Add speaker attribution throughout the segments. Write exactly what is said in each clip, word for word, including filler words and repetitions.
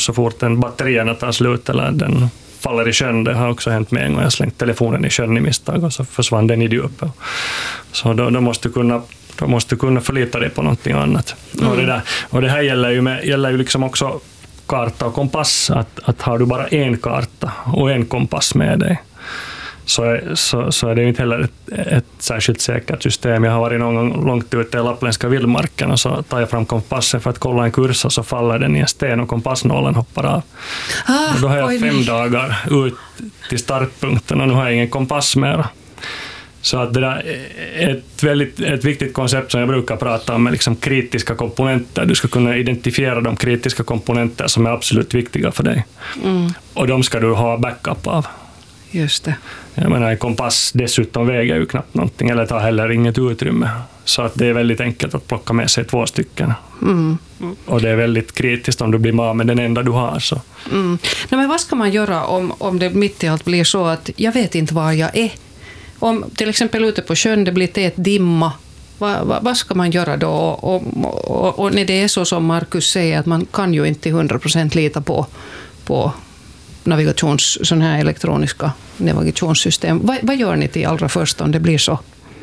Speaker 1: så fort en batterierna tar slut eller den faller i sjön. Det har också hänt med en gång. Jag slängt telefonen i sjön i misstag och så försvann den i djupet. Så då, då måste du kunna då måste du kunna förlita dig på någonting annat. Mm. Och, det där, och det här gäller ju, med, gäller ju liksom också karta och kompass. Att, att har du bara en karta och en kompass med dig så är, så, så är det ju inte heller ett, ett särskilt säkert system. Jag har varit någon gång långt ute i lappländska vildmarken och så tar jag fram kompassen för att kolla en kurs och så faller den i en sten och kompassnålen hoppar av. Ah, och då har jag oj, fem nej. dagar ut till startpunkten och nu har jag ingen kompass mer. Så att det där är ett väldigt ett viktigt koncept som jag brukar prata om med liksom kritiska komponenter. Du ska kunna identifiera de kritiska komponenter som är absolut viktiga för dig. Mm. Och de ska du ha backup av.
Speaker 2: Just det.
Speaker 1: Jag menar, en kompass dessutom väger ju knappt någonting eller tar heller inget utrymme. Så att det är väldigt enkelt att plocka med sig två stycken. Mm. Och det är väldigt kritiskt om du blir med med den enda du har. Så.
Speaker 2: Mm. Nej, men vad ska man göra om, om det mitt i allt blir så att jag vet inte var jag är? Om till exempel ute på sjön det blir tät dimma, vad, vad, vad ska man göra då? Och, och, och när det är så som Markus säger att man kan ju inte till hundra procent lita på, på navigations, sån här elektroniska navigationssystem. Vad, vad gör ni till allra först om det blir så?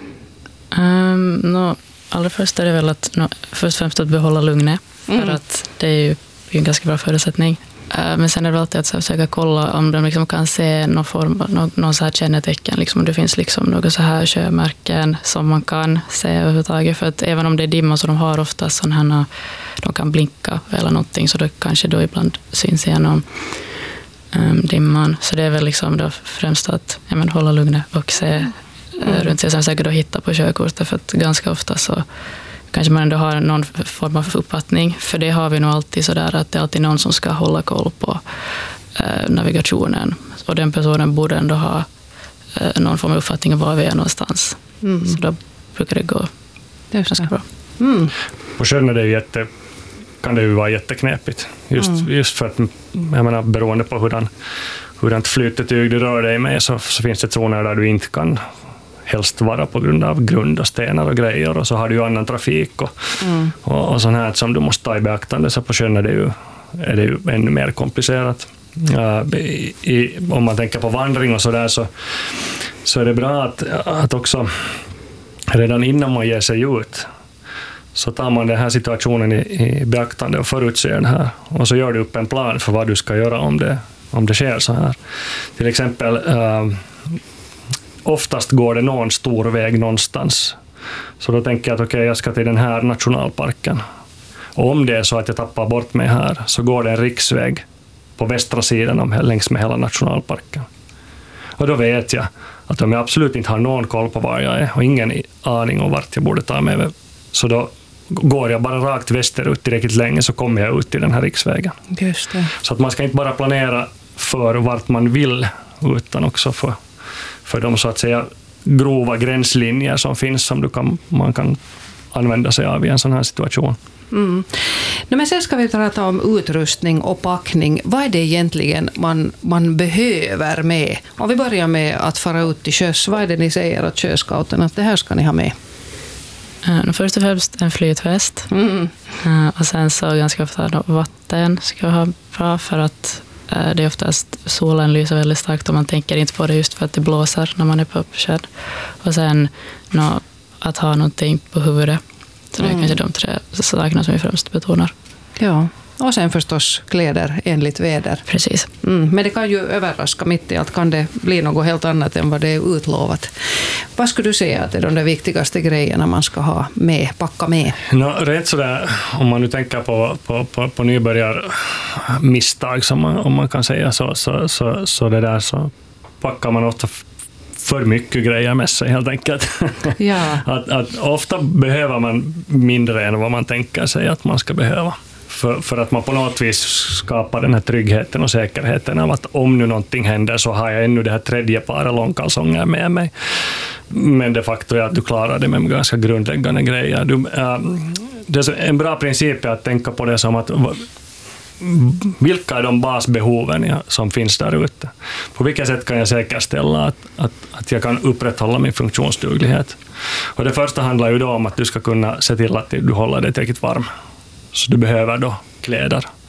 Speaker 3: Um, no, allra först är det väl att no, först och främst att behålla lugnet. Mm. För att det är ju en ganska bra förutsättning. Uh, men sen är det alltid att försöka kolla om de liksom kan se någon form, någon, någon så här kännetecken. Liksom, om det finns liksom några så här sjömärken som man kan se överhuvudtaget. För att även om det är dimma så de har ofta sådana här, de kan blinka eller någonting så det kanske då ibland syns igenom um, dimman. Så det är väl liksom då främst att ja, men, hålla lugnet och se mm. uh, runt sig. Sen säkert att hitta på sjökortet för att ganska ofta så kanske man ändå har någon form av uppfattning. För det har vi nog alltid sådär att det är alltid någon som ska hålla koll på eh, navigationen. Och den personen borde ändå ha eh, någon form av uppfattning om var vi är någonstans. Mm. Så då brukar det gå ganska bra.
Speaker 2: Mm.
Speaker 1: På sjön är det jätte, kan det ju vara jätteknepigt. Just, mm. just för att, jag menar, beroende på hurdan, hurdant flytetyg du rör dig med så, så finns det zoner där du inte kan helst vara på grund av grund och stenar och grejer och så har du ju annan trafik och, mm. och, och sånt här som du måste ta i beaktande så på sjön är det ju, är det ju ännu mer komplicerat. Uh, i, i, om man tänker på vandring och så där så, så är det bra att, att också redan innan man ger sig ut så tar man den här situationen i, i beaktande och förutser den här och så gör du upp en plan för vad du ska göra om det, om det sker så här. Till exempel uh, oftast går det någon stor väg någonstans. Så då tänker jag att okej, okay, jag ska till den här nationalparken. Och om det är så att jag tappar bort mig här så går det en riksväg på västra sidan om, längs med hela nationalparken. Och då vet jag att om jag absolut inte har någon koll på var jag är och ingen aning om vart jag borde ta mig så då går jag bara rakt västerut tillräckligt länge så kommer jag ut i den här riksvägen.
Speaker 2: Just det.
Speaker 1: Så att man ska inte bara planera för vart man vill utan också för för de så att säga grova gränslinjer som finns som du kan, man kan använda sig av i en sån här situation.
Speaker 2: Mm. No, men sen ska vi prata om utrustning och packning. Vad är det egentligen man, man behöver med? Om vi börjar med att fara ut till sjöss, vad är det ni säger att sjöscouten att det här ska ni ha med?
Speaker 3: Uh, först och främst en flytväst. Mm. Uh, och sen så ganska ofta vatten ska vi ha bra för att det är oftast solen lyser väldigt starkt och man tänker inte på det just för att det blåser när man är på sjön. Och sen no, att ha någonting på huvudet. Så det är mm. kanske de tre sakerna som vi främst betonar.
Speaker 2: Ja, och sen förstås kläder enligt väder.
Speaker 3: Precis.
Speaker 2: Mm. Men det kan ju överraska mitt i allt, kan det bli något helt annat än vad det är utlovat. Vad skulle du säga att det är de där viktigaste grejerna man ska ha med, packa med?
Speaker 1: No, rätt sådär, om man nu tänker på, på, på, på nybörjarmisstag som man, om man kan säga så, så, så, så det där så packar man ofta för mycket grejer med sig helt enkelt.
Speaker 2: Ja.
Speaker 1: att, att ofta behöver man mindre än vad man tänker sig att man ska behöva. För, för att man på något vis skapar den här tryggheten och säkerheten av att om nu någonting händer så har jag ännu det här tredje paret långkalsonger med mig. Men de facto är att du klarar det med ganska grundläggande grejer. Du, äh, det är en bra princip att tänka på det som att vilka är de basbehoven som finns där ute? På vilket sätt kan jag säkerställa att, att, att jag kan upprätthålla min funktionsduglighet? Och det första handlar ju då om att du ska kunna se till att du håller dig tillräckligt varm. Så du behöver då kläder.